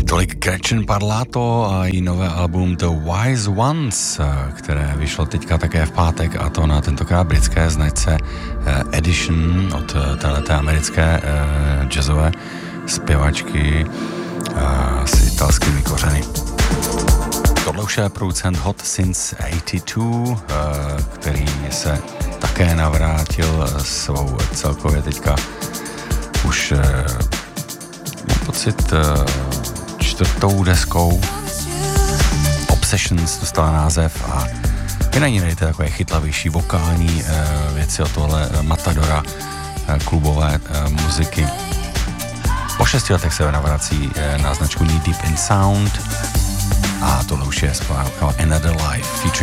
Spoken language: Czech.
Tolik Gretchen Parlato a její nové album The Wise Ones, které vyšlo teďka také v pátek, a to na tentokrát britské značce Edition od téhleté americké jazzové zpěvačky s italskými kořeny. Tohle už je producent Hot Since 82, který se také navrátil svou celkově teďka už mám pocit čtvrtou deskou. Obsessions dostala název a vy na ní najdete takové chytlavější vokální věci od tohle matadora klubové muziky. Po 6 letech se navrací na značku Knee Deep in Sound a tohle už je zpráva Another Life featuring